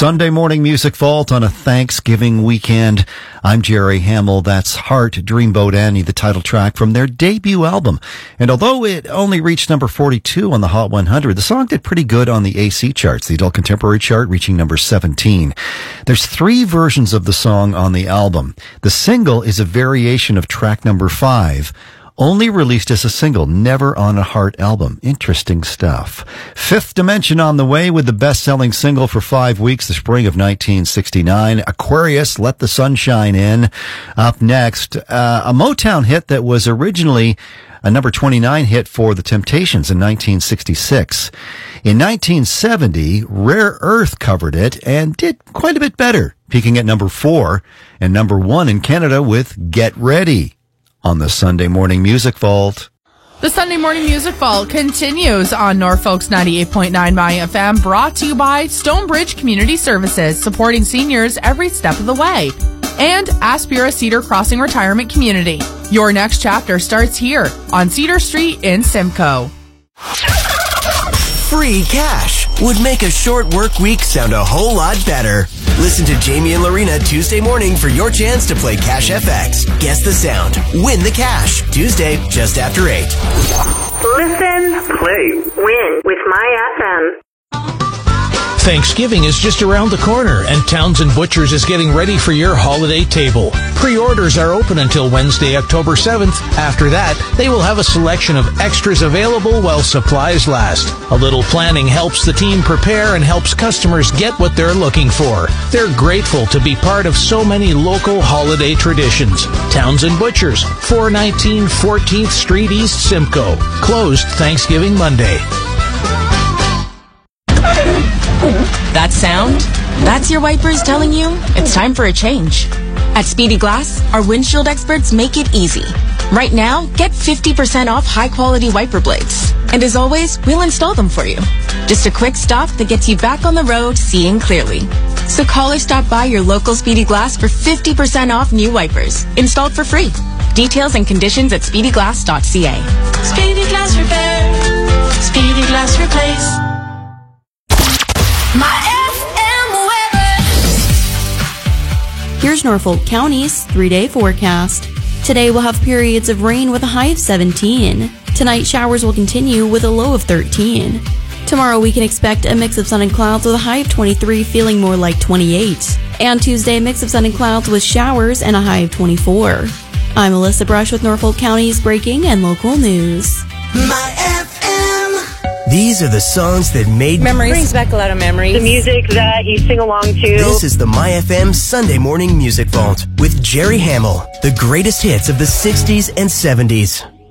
Sunday morning music vault on a Thanksgiving weekend. I'm Jerry Hamill. That's Heart, Dreamboat Annie, the title track from their debut album. And although it only reached number 42 on the Hot 100, the song did pretty good on the AC charts, the adult contemporary chart reaching number 17. There's 3 versions of the song on the album. The single is a variation of track number 5. Only released as a single, never on a Heart album. Interesting stuff. Fifth Dimension on the way with the best-selling single for 5 weeks, the spring of 1969. Aquarius, Let the Sunshine In. Up next, a Motown hit that was originally a number 29 hit for The Temptations in 1966. In 1970, Rare Earth covered it and did quite a bit better, peaking at number 4 and number 1 in Canada with Get Ready. On the Sunday Morning Music Vault. The Sunday Morning Music Vault continues on Norfolk's 98.9 My FM, brought to you by Stonebridge Community Services, supporting seniors every step of the way. And Aspira Cedar Crossing Retirement Community. Your next chapter starts here on Cedar Street in Simcoe. Free cash would make a short work week sound a whole lot better. Listen to Jamie and Lorena Tuesday morning for your chance to play Cash FX. Guess the sound. Win the cash. Tuesday, just after 8. Listen, play, win with My FM. Thanksgiving is just around the corner, and Townsend Butchers is getting ready for your holiday table. Pre-orders are open until Wednesday, October 7th. After that, they will have a selection of extras available while supplies last. A little planning helps the team prepare and helps customers get what they're looking for. They're grateful to be part of so many local holiday traditions. Townsend Butchers, 419 14th Street East, Simcoe. Closed Thanksgiving Monday. That sound? That's your wipers telling you it's time for a change. At Speedy Glass, our windshield experts make it easy. Right now, get 50% off high-quality wiper blades. And as always, we'll install them for you. Just a quick stop that gets you back on the road seeing clearly. So call or stop by your local Speedy Glass for 50% off new wipers, installed for free. Details and conditions at speedyglass.ca. Speedy Glass Repair. Speedy Glass Replace. My FM weather. Here's Norfolk County's 3-day forecast. Today we'll have periods of rain with a high of 17. Tonight showers will continue with a low of 13. Tomorrow we can expect a mix of sun and clouds with a high of 23, feeling more like 28. And Tuesday, a mix of sun and clouds with showers and a high of 24. I'm Alyssa Brush with Norfolk County's breaking and local news. My FM. These are the songs that made memories. Brings back a lot of memories. The music that you sing along to. This is the My FM Sunday Morning Music Vault with Jerry Hamill. The greatest hits of the 60s and 70s.